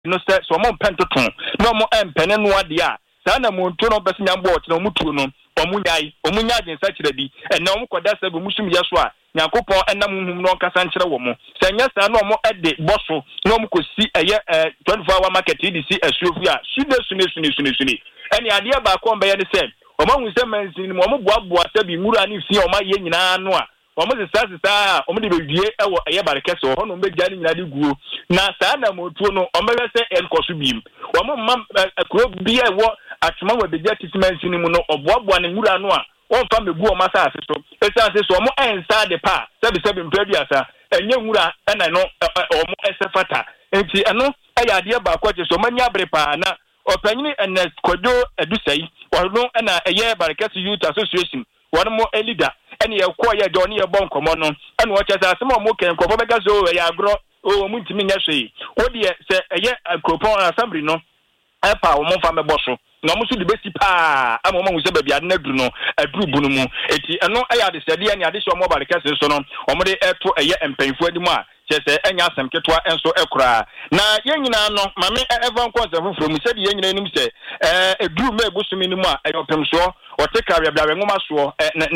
no say so mo pentoton no mo empene no ade a saa na mo nto no besi nyambo ot no mutuo no omunya gensa kire bi na mo koda sabu musum yeso a Nyankopon enam nhum no nkasa nkire wo mo sanya saa no mo ede boso no mo kosi eye 24 hour market di si asuofu a sune eni ade ba ko mbe ye ne se o ma hu se mansin mo boaboa sabi ngura ni fi o ma ye nyina no a o mo sisa o mo de bewie ewo eye barekese o no mbegya ni nyina de guo na saa na mo tuo no o mbe se enkoso biem o mo ma akro bi ewo atuma wa begya titimansin mu no oboaboa ne ngura no a on fa megu o masa aseso esanse so mo ensa de pa sabi mpraduasa enye ngura na no o mo esefata enti eno aya ade ba kwa che so manya brepa na opanyini ene kodo edusai ono na eye barekese youth association one mo leader ene ye ko ye do ne ye bon komo no ene o chesa asem o mo ken ko bega so ya agro o mu ntimi nya hwei wo de se eye akropon assembly no epa o mo fa meboso na mo so de besi pa ama mo se bia na duru no aduru bunu mu eti eno aya de sede ene ade so mo barekese so no o mo de eto eye empanfo adi mu a chese enya asem ketwa enso ekura na yenyina no mame evan concept from said yenyina enim se eduru me busumi ni mu a eyopem so o te karia bia ngoma so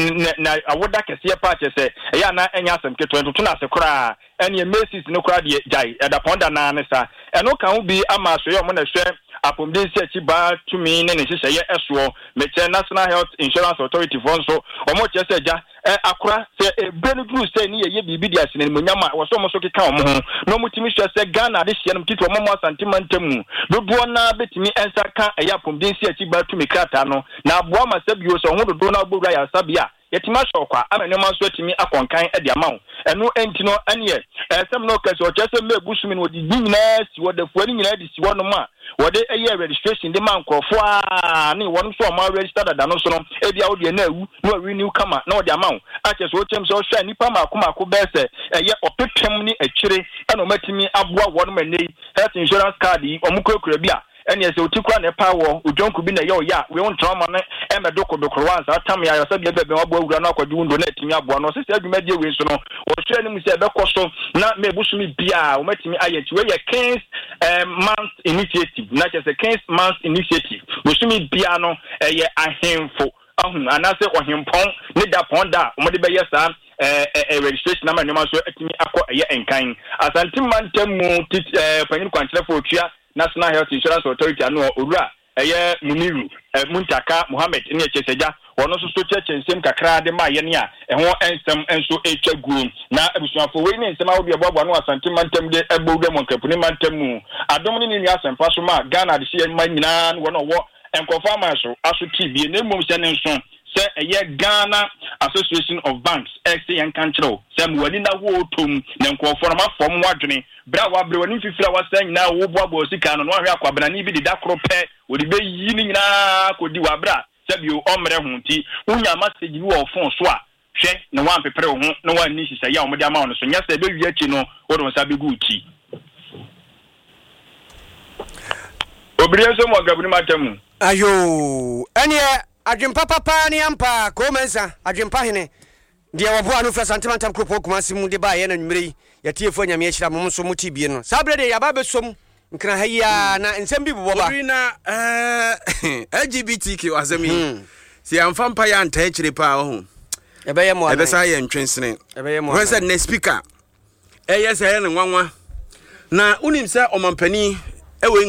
na awoda kese pa chese eya na enya asem ketwa ntutu na sekura ene mesis no kura de jai eda ponda na ne sa eno kan bi ama so ye mo na hwe apomdensi achiba tumi ne nhihye ye eso meche National Health Insurance Authority fonso omo chese ja akura se benugru se ni ye bibi dia sene monyama wo so mo so keka omo ho no mutimi hwese Ghana de hye no tito omo asantimantamu dodo na betimi ensa ka eya apomdensi achiba tumi krata no na aboa masabio so ho dodo na obowura ya sabia yetima shokwa amene ma so atimi akonkan e dia mawo eno enti no ane sem no kase o chese megusumi no di nyina si wodafuani nyina di si wono ma wode eye registration de man krofo a ne wonu so ma register da no so no e bia wo de na awu no renew kama na wo de amawo ache so chem so hwa nipa makomako bese eye opepem ni akire na o matimi aboa wonu manei health insurance card yi omukura bia ene se otikura na pawo ojonku bi na ye oya we won trauma ne e medokoro wansa atam ya yosa bia bebe abo awura na akwadwu ndo na atimi aboa no sisi adwuma die we so no o hwe ni mu se be koso na mebusumi bia o matimi ayeti we ye Kings month initiative na che se Kings month initiative busumi bia no ye ahemfo ahun anase ohempon ne da ponda o mo de be ye sa registration na manoma so atimi akọ ye enkan asantimantamu panyin kwankyerefo otua National Health Insurance Authority anu owura eye Muniru Muntaka Mohammed ne echeseja wono so church ensem kakra de ma ye ne a eho ensem enso etwagu na abusuafo we ne ensem awobi aboabo no asante mantam de ebowura monkapuni mantamu adom ne ni asempa so ma Ghana de sie ma nyina wono wo enkofa ma so aso tibie ne mom se ne nso se eye Ghana Association of Banks XN Country se mwani na wo tom na nkofo na mafom wadwene bra wa bre wani fifira wasan nyina wo boabo sika no no ahwe akwabana ni bi de dakro pe odi be yi ni nyina kodi wa bra se bi o omre ho nti unya message bi wo phone so a hwe na wan pepere ho na wan ni sisa ya omde ama no so nya se be wi achi no wo do sa be gu uchi obriye so mo gabuni matamu ayo ene adwempa papa ne ampa ko mensa adwempa hene de waboa no fra santimantam kropo kumasi mu de ba ye na nwumre yatiefo nyame ahira mom so muti bie no sabre de yaba besom nkra haya na nsem bi bobo ba na LGBTQ azami si amfa mpa ya nta akire pa ho ebe ye mo ebe sa ye ntwensene ebe ye mo ho se ne speaker eye se ye ne nwanwa na unim se omampani